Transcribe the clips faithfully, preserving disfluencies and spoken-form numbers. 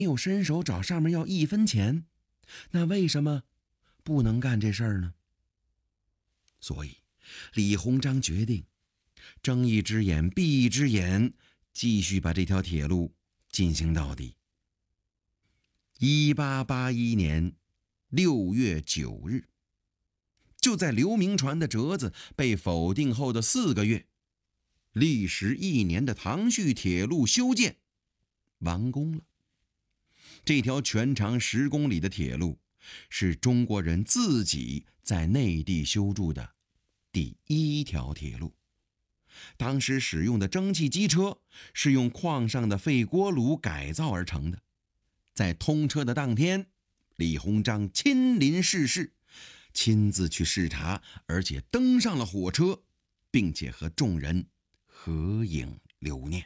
有伸手找上面要一分钱，那为什么不能干这事儿呢？所以李鸿章决定睁一只眼闭一只眼，继续把这条铁路进行到底。一八八一年六月九日，就在刘铭传的折子被否定后的四个月，历时一年的唐胥铁路修建完工了。这条全长十公里的铁路是中国人自己在内地修筑的第一条铁路。当时使用的蒸汽机车是用矿上的废锅炉改造而成的。在通车的当天，李鸿章亲临试试，亲自去视察，而且登上了火车，并且和众人合影留念。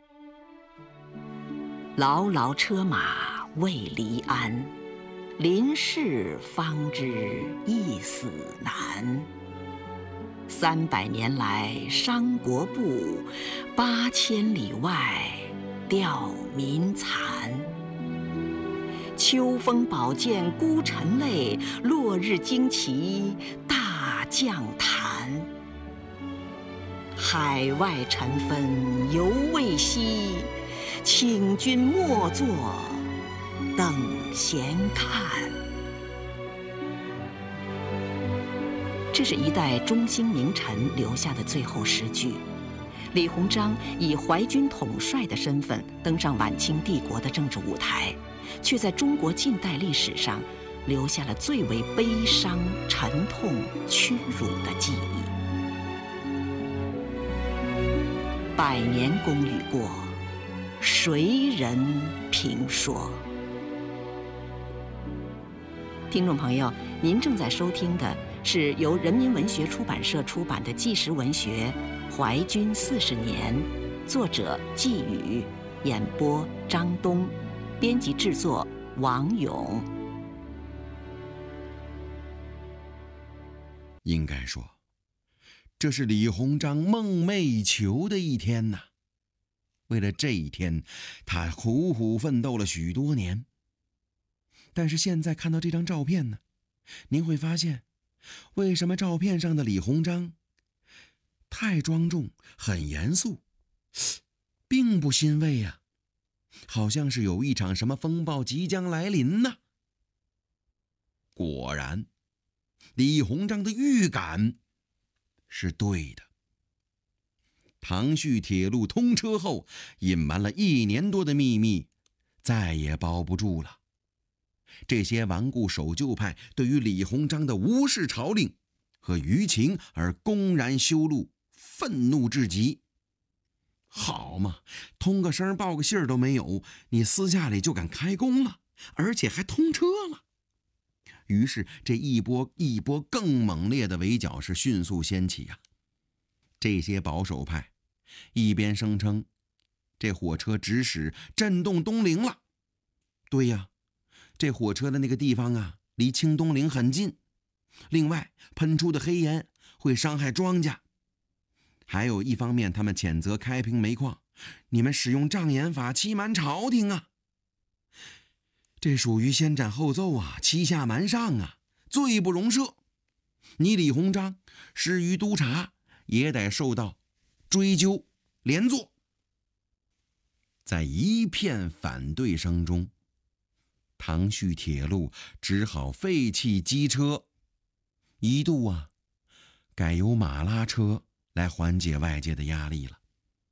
牢牢车马未离鞍，临事方知一死难。三百年来伤国不，八千里外吊民残。秋风宝剑孤臣泪，落日旌旗大将坛。海外尘纷犹未息，请君莫作等闲看。这是一代中兴名臣留下的最后诗句。李鸿章以淮军统帅的身份登上晚清帝国的政治舞台，却在中国近代历史上留下了最为悲伤、沉痛、屈辱的记忆。百年功与过，谁人评说？听众朋友，您正在收听的是由人民文学出版社出版的纪实文学《淮军四十年》，作者季宇，演播张东，编辑制作王勇。 应该说，这是李鸿章梦寐以求的一天呐。为了这一天，他苦苦奋斗了许多年。但是现在看到这张照片呢，您会发现，为什么照片上的李鸿章太庄重、很严肃，并不欣慰呀、啊，好像是有一场什么风暴即将来临呢？果然，李鸿章的预感是对的。唐胥铁路通车后，隐瞒了一年多的秘密再也包不住了。这些顽固守旧派对于李鸿章的无视朝令和舆情而公然修路，愤怒至极。好嘛，通个声报个信儿都没有，你私下里就敢开工了，而且还通车了。于是这一波一波更猛烈的围剿是迅速掀起啊！这些保守派一边声称这火车直驶震动东陵了，对呀，这火车的那个地方啊，离清东陵很近。另外，喷出的黑烟会伤害庄稼。还有一方面，他们谴责开平煤矿，你们使用障眼法欺瞒朝廷啊！这属于先斩后奏啊，欺下瞒上啊，罪不容赦。你李鸿章失于督察，也得受到追究连坐。在一片反对声中，唐胥铁路只好废弃机车，一度啊，改由马拉车来缓解外界的压力了。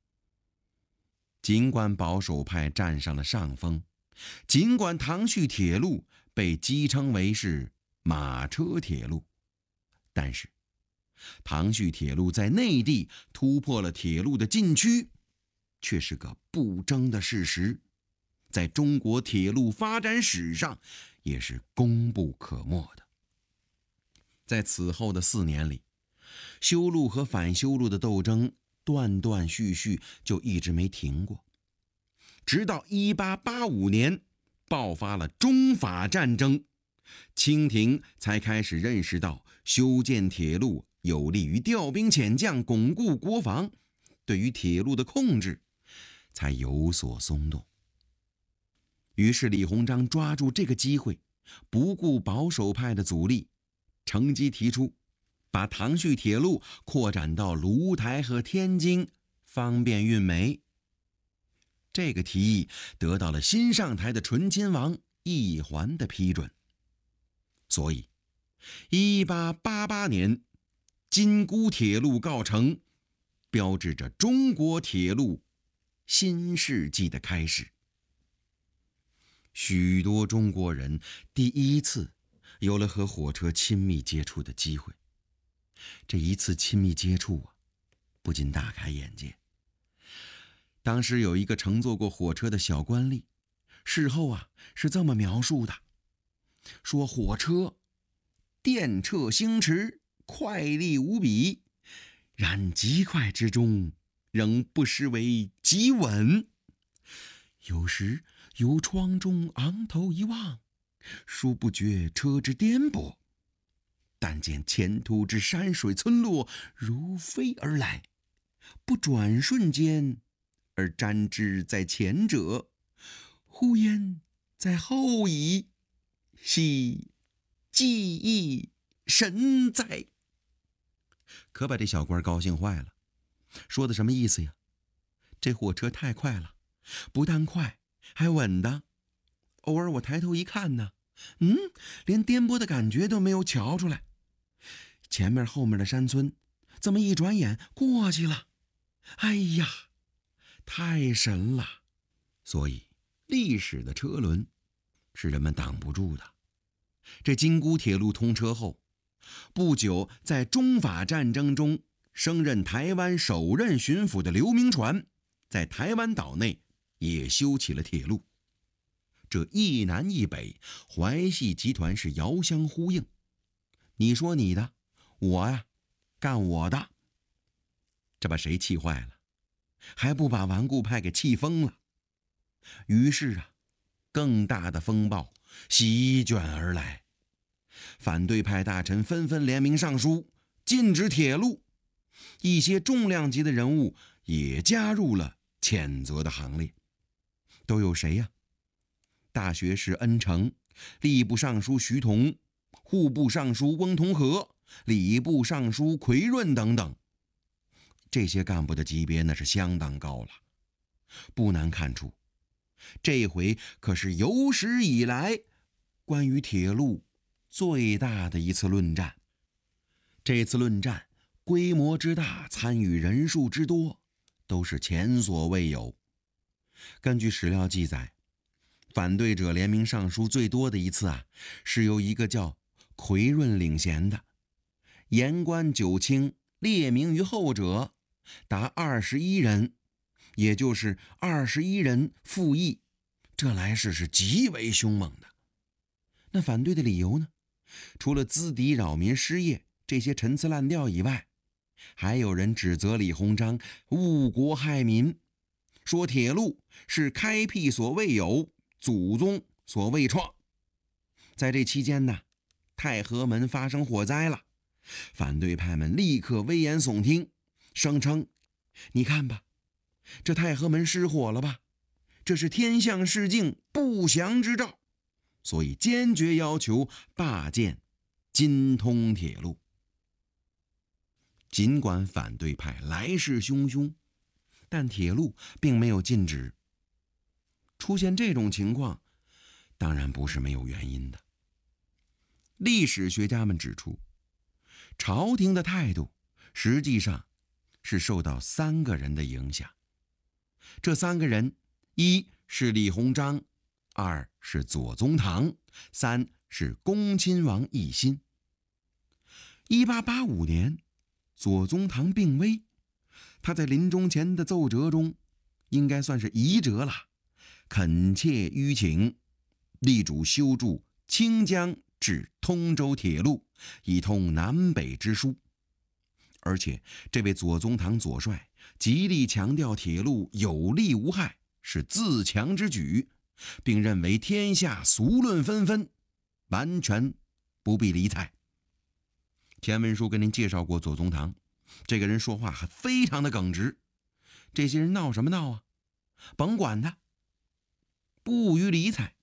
尽管保守派占上了上风，尽管唐胥铁路被讥称为是马车铁路，但是唐胥铁路在内地突破了铁路的禁区，却是个不争的事实，在中国铁路发展史上也是功不可没的。在此后的四年里，修路和反修路的斗争断断续续，就一直没停过。直到一八八五年爆发了中法战争，清廷才开始认识到修建铁路有利于调兵遣将，巩固国防，对于铁路的控制才有所松动。 于是李鸿章抓住这个机会，不顾保守派的阻力，乘机提出把唐胥铁路扩展到芦台和天津，方便运煤。这个提议得到了新上台的醇亲王奕环的批准。所以一八八八年金沽铁路告成，标志着中国铁路新世纪的开始。许多中国人第一次有了和火车亲密接触的机会。这一次亲密接触啊，不禁大开眼界。当时有一个乘坐过火车的小官吏，事后啊是这么描述的，说火车电掣星驰，快力无比，然极快之中仍不失为极稳。有时由窗中昂头一望，殊不觉车之颠簸，但见前途之山水村落如飞而来，不转瞬间而瞻之在前者，忽焉在后矣，系技艺神在。可把这小官高兴坏了，说的什么意思呀？这火车太快了，不但快还稳当。偶尔我抬头一看呢，嗯，连颠簸的感觉都没有瞧出来。前面后面的山村这么一转眼过去了，哎呀，太神了。所以历史的车轮是人们挡不住的。这金沽铁路通车后，不久在中法战争中升任台湾首任巡抚的刘铭传，在台湾岛内也修起了铁路。这一南一北，淮系集团是遥相呼应，你说你的，我呀干我的。这把谁气坏了？还不把顽固派给气疯了。于是啊，更大的风暴席卷而来，反对派大臣纷纷联名上书禁止铁路，一些重量级的人物也加入了谴责的行列。都有谁呀？大学士恩诚、吏部尚书徐同、户部尚书翁同龢、礼部尚书奎润等等。这些干部的级别那是相当高了，不难看出，这回可是有史以来关于铁路最大的一次论战。这次论战规模之大，参与人数之多，都是前所未有。根据史料记载，反对者联名上书最多的一次啊，是由一个叫奎润领衔的，言官九卿列名于后者达二十一人，也就是二十一人附议，这来势是极为凶猛的。那反对的理由呢？除了资敌扰民失业这些陈词滥调以外，还有人指责李鸿章误国害民，说铁路是开辟所未有，祖宗所未创。在这期间呢，太和门发生火灾了，反对派们立刻危言耸听，声称你看吧，这太和门失火了吧，这是天象示镜不祥之兆，所以坚决要求罢建津通铁路。尽管反对派来势汹汹，但铁路并没有禁止。出现这种情况当然不是没有原因的。历史学家们指出，朝廷的态度实际上是受到三个人的影响。这三个人，一是李鸿章，二是左宗棠，三是恭亲王奕欣。一八八五年，左宗棠病危，他在临终前的奏折中，应该算是遗折了，恳切吁请力主修筑清江至通州铁路，以通南北之疏。而且这位左宗棠左帅极力强调铁路有利无害，是自强之举，并认为天下俗论纷纷，完全不必理睬。前文书跟您介绍过左宗棠，这个人说话还非常的耿直。这些人闹什么闹啊？甭管他， 不予理睬。